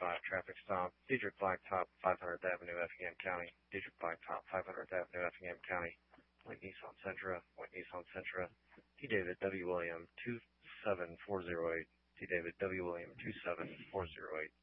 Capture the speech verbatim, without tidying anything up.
five traffic stop. Diedrich Blacktop, five hundredth Avenue, Effingham County. Diedrich Blacktop, five hundredth Avenue, Effingham County. White Nissan Sentra, White Nissan Sentra. T. David W. William, two seven four zero eight. T. David W. William, two seven four zero eight.